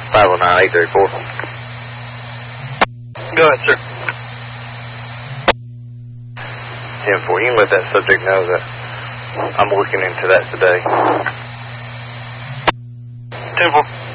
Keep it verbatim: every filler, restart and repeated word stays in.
five oh nine, eight three four. Go ahead, sir. ten four, you can let that subject know that I'm looking into that today. ten four.